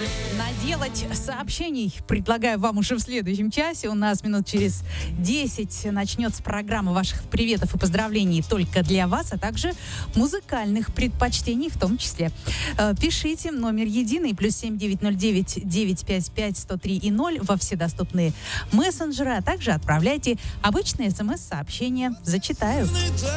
наделать сообщений предлагаю вам уже в следующем часе. У нас минут через 10 начнется программа ваших приветов и поздравлений только для вас, а также музыкальных предпочтений в том числе. Пишите номер единый +7 909 955 103 и 0 во все доступные мессенджеры, а также отправляйте обычные смс-сообщения. Зачитаю.